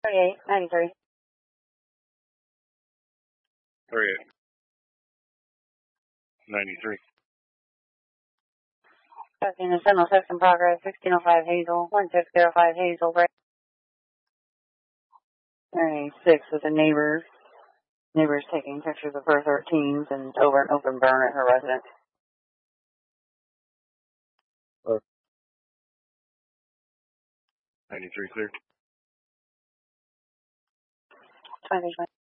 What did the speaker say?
38, 93. 38. 93. Tracking the Sentinel 6 in progress, 1605 Hazel, 1605 Hazel, right. 36 with the neighbors. Neighbors taking pictures of her 13s and over an open burn at her residence. 93 clear. 20.